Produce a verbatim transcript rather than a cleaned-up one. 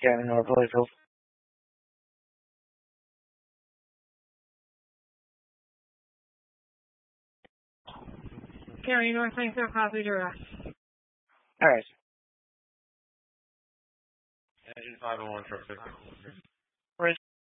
Gary North Louisville. Gary North, thanks for copy direct. All right. Engine five oh one, truck six. Where's